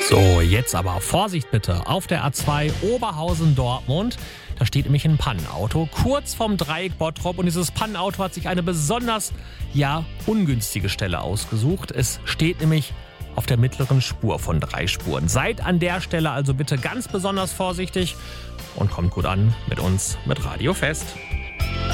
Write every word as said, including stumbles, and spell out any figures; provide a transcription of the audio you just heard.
So, jetzt aber Vorsicht bitte. Auf der A zwei Oberhausen-Dortmund, da steht nämlich ein Pannenauto kurz vom Dreieck Bottrop und dieses Pannenauto hat sich eine besonders, ja, ungünstige Stelle ausgesucht. Es steht nämlich auf der mittleren Spur von drei Spuren. Seid an der Stelle also bitte ganz besonders vorsichtig und kommt gut an mit uns mit Radio Fest.